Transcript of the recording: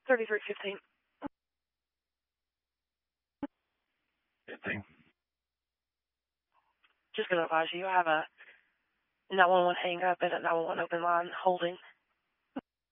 3315. 15. Just going to advise you, I have a 911 hang up and a 911 open line holding.